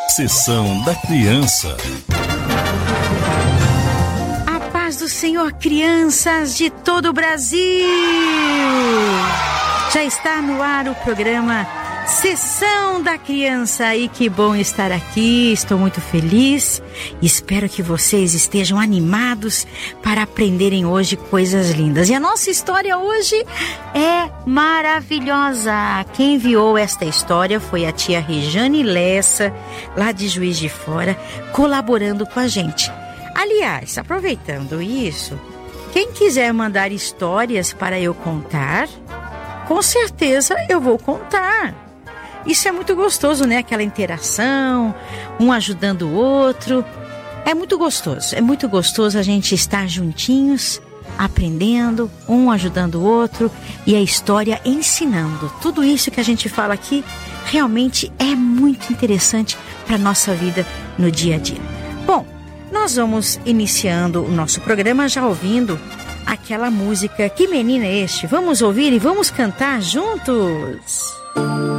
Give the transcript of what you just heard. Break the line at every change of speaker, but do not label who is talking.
Sessão da Criança.
A paz do Senhor, crianças de todo o Brasil! Já está no ar o programa Sessão da Criança e que bom estar aqui, estou muito feliz e espero que vocês estejam animados para aprenderem hoje coisas lindas. E a nossa história hoje é maravilhosa. Quem enviou esta história foi a tia Rejane Lessa, lá de Juiz de Fora, colaborando com a gente. Aliás, aproveitando isso, quem quiser mandar histórias para eu contar, com certeza eu vou contar. Isso é muito gostoso, né? Aquela interação, um ajudando o outro. É muito gostoso a gente estar juntinhos, aprendendo, um ajudando o outro e a história ensinando. Tudo isso que a gente fala aqui realmente é muito interessante para a nossa vida no dia a dia. Bom, nós vamos iniciando o nosso programa já ouvindo aquela música Que Menino é Este? Vamos ouvir e vamos cantar juntos!